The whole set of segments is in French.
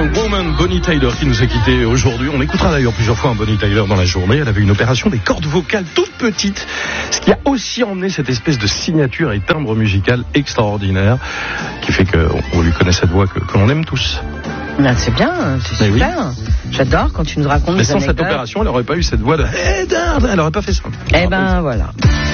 Woman, Bonnie Tyler qui nous a quittés aujourd'hui. On écoutera d'ailleurs plusieurs fois un Bonnie Tyler dans la journée. Elle avait une opération des cordes vocales toutes petites, ce qui a aussi emmené cette espèce de signature et timbre musical extraordinaire qui fait qu'on lui connaît cette voix que l'on aime tous. Ah, c'est bien, c'est super. Oui. J'adore quand tu nous racontes des anecdotes. Mais sans cette opération, elle n'aurait pas eu cette voix de... Elle n'aurait pas fait ça. Eh ben voilà.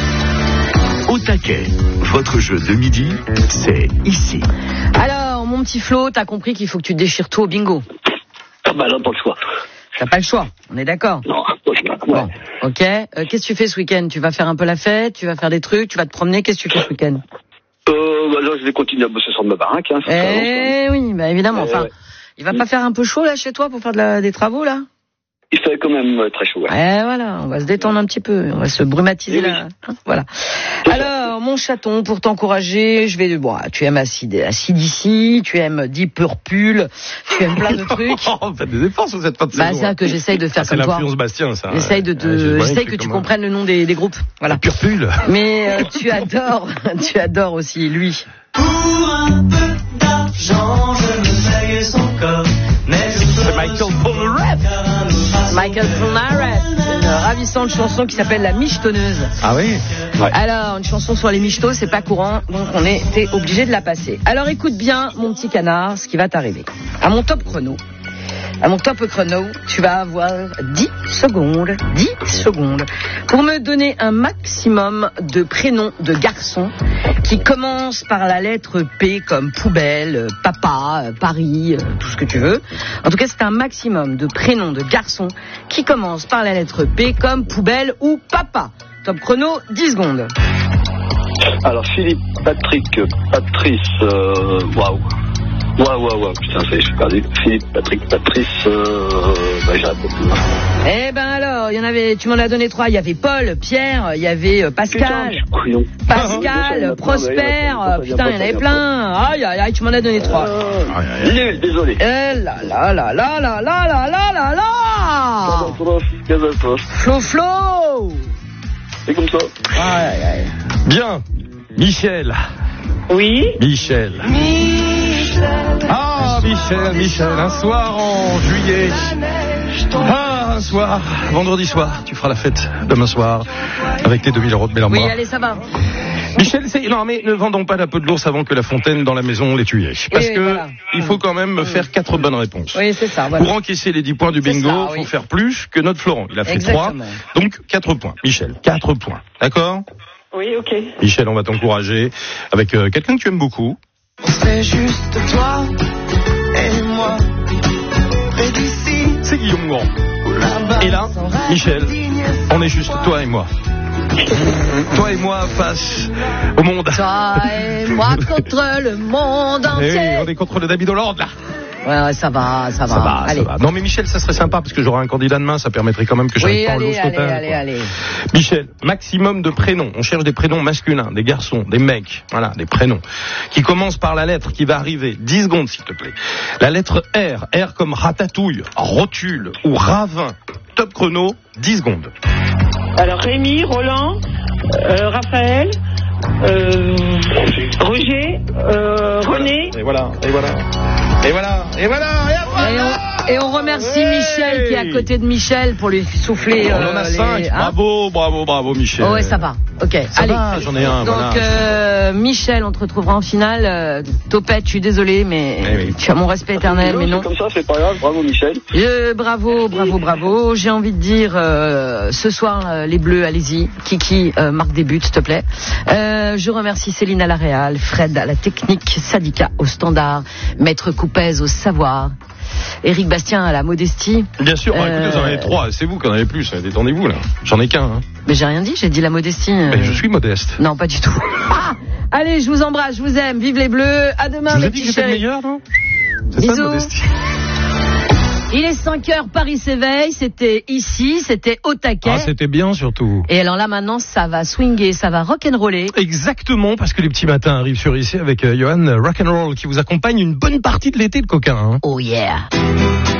Au taquet, votre jeu de midi, c'est ici. Alors, mon petit Flo, t'as compris qu'il faut que tu te déchires tout au bingo. Ah bah là, pas le choix. T'as pas le choix, on est d'accord? Non, pas le choix. Ouais. Bon, ok. Qu'est-ce que tu fais ce week-end? Tu vas faire un peu la fête? Tu vas faire des trucs? Tu vas te promener? Qu'est-ce que tu fais ce week-end? Bah là, je vais continuer à bosser sur ma baraque. Hein, oui, bah évidemment. Enfin, ouais. Il va pas faire un peu chaud là chez toi pour faire des travaux là? Il fait quand même très chaud. Ouais. Voilà, on va se détendre un petit peu, on va se brumatiser là. Hein, voilà. Alors, mon chaton, pour t'encourager, je vais tu aimes ACDC, tu aimes Deep Purple, tu aimes plein de trucs. Faites des efforts sur cette fin de saison. C'est ça que j'essaye de faire comme toi. C'est l'influence Bastien, ça. J'essaye que tu comprennes le nom des groupes. Voilà. Purple. Mais tu adores aussi lui. Pour un peu d'argent, je me paye son corps. C'est Michael Polnareff. Michael Polnareff, une ravissante chanson qui s'appelle La Michetonneuse. Ah oui? Ouais. Alors, une chanson sur les michetots, c'est pas courant, donc on était obligé de la passer. Alors écoute bien, mon petit canard, ce qui va t'arriver. À mon top chrono, tu vas avoir 10 secondes pour me donner un maximum de prénoms de garçons qui commencent par la lettre P comme poubelle, papa, Paris, tout ce que tu veux. En tout cas, c'est un maximum de prénoms de garçons qui commencent par la lettre P comme poubelle ou papa. Top chrono, 10 secondes. Alors, Philippe, Patrick, Patrice, waouh. Waouh, putain, je suis perdu. Philippe, Patrick, Patrice, j'ai répondu. Eh ben alors, il y en avait, tu m'en as donné 3. Il y avait Paul, Pierre, il y avait Pascal, Prosper, putain, il y en avait plein. Aïe, tu m'en as donné 3. Désolé. Flo. C'est comme ça. Aïe. Bien. Michel. Oui. Michel, un soir en juillet. Un soir, vendredi soir, tu feras la fête demain soir avec tes 2000 € de Bélambois. Oui, allez, ça va. Michel, non mais ne vendons pas la peau de l'ours avant que la fontaine dans la maison l'ait tué. Parce que il faut quand même faire 4 bonnes réponses. Oui, c'est ça. Voilà. Pour encaisser les 10 points du bingo, il faut faire plus que notre Florent. Il a fait 3, donc 4 points. Michel, 4 points. D'accord ? Oui, ok. Michel, on va t'encourager avec quelqu'un que tu aimes beaucoup. C'est juste toi et moi. Près d'ici. C'est Guillaume Grand. Et là, Michel, on est juste toi et moi. Toi et moi face au monde. Toi et moi contre le monde entier. On est contre le David Hollande là. Ouais, ça va. Allez. Non mais Michel, ça serait sympa parce que j'aurai un candidat demain, ça permettrait quand même que j'aille pas en l'eau total. Allez. Michel, maximum de prénoms. On cherche des prénoms masculins, des garçons, des mecs, voilà, des prénoms qui commencent par la lettre qui va arriver. 10 secondes s'il te plaît. La lettre R comme ratatouille, rotule ou ravin. Top chrono, 10 secondes. Alors Rémi, Roland, Raphaël, Roger, René. Et voilà. Et on remercie Michel qui est à côté de Michel pour lui souffler. On en a 5. Bravo Michel. Oh ouais, ça va. Ok, allez. J'en ai un. Donc Michel, on te retrouvera en finale. Topette, je suis désolé, mais tu as mon respect éternel, mais non. Comme ça, c'est pas grave. Bravo Michel. Bravo. J'ai envie de dire ce soir les Bleus, allez-y. Kiki marque des buts, s'il te plaît. Je remercie Céline à la réal, Fred à la technique, Sadika au standard, Maître Coupez au savoir. Éric Bastien à la modestie. Bien sûr, écoutez, vous en avez 3, c'est vous qui en avez plus, détendez-vous là. J'en ai qu'un. Hein. Mais j'ai rien dit, j'ai dit la modestie. Mais je suis modeste. Non, pas du tout. Allez, je vous embrasse, je vous aime, vive les Bleus, à demain mes petits chéris. Je vous ai dit que j'étais le meilleur, non ? C'est Bisous. ça, modestie. Il est 5h, Paris s'éveille, c'était ici, c'était au taquet. C'était bien surtout. Et alors là maintenant, ça va swinguer, ça va rock'n'roller. Exactement, parce que les petits matins arrivent sur ici avec Johan Rock'n'Roll qui vous accompagne une bonne partie de l'été de coquin. Hein. Oh yeah.